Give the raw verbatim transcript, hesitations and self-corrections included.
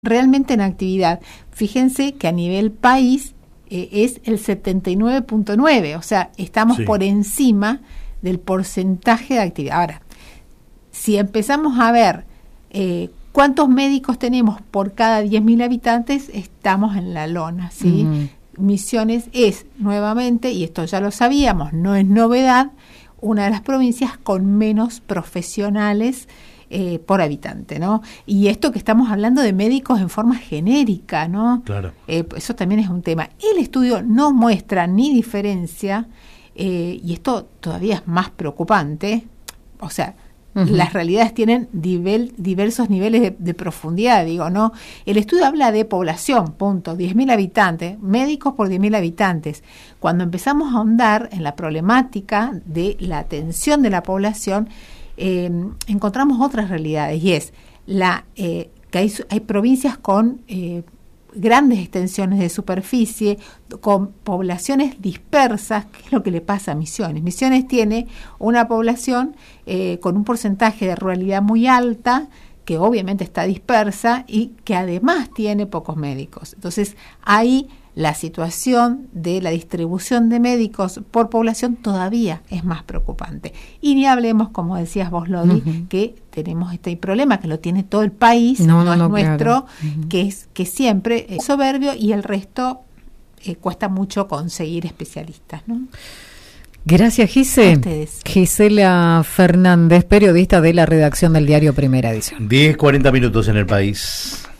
realmente en actividad. Fíjense que a nivel país eh, es el setenta y nueve punto nueve, o sea, estamos sí. por encima del porcentaje de actividad. Ahora, si empezamos a ver eh, cuántos médicos tenemos por cada diez mil habitantes, estamos en la lona, ¿sí? Uh-huh. Misiones es, nuevamente, y esto ya lo sabíamos, no es novedad, una de las provincias con menos profesionales eh, por habitante, ¿no? Y esto que estamos hablando de médicos en forma genérica, ¿no? Claro. Eh, eso también es un tema. El estudio no muestra ni diferencia, eh, y esto todavía es más preocupante, o sea, uh-huh. las realidades tienen nivel, diversos niveles de, de profundidad, digo, ¿no? El estudio habla de población, punto, diez mil habitantes, médicos por diez mil habitantes. Cuando empezamos a ahondar en la problemática de la atención de la población, eh, encontramos otras realidades, y es la eh, que hay, hay provincias con eh, grandes extensiones de superficie, con poblaciones dispersas, que es lo que le pasa a Misiones. Misiones tiene una población eh, con un porcentaje de ruralidad muy alta, que obviamente está dispersa y que además tiene pocos médicos. Entonces, ahí la situación de la distribución de médicos por población todavía es más preocupante. Y ni hablemos, como decías vos, Lodi, uh-huh. que tenemos este problema, que lo tiene todo el país, no, no, no es no, nuestro, claro. uh-huh. que es que siempre es soberbio y el resto eh, cuesta mucho conseguir especialistas, ¿no? Gracias, Gise. Gisela Fernández, periodista de la redacción del diario Primera Edición. diez cuarenta minutos en el país.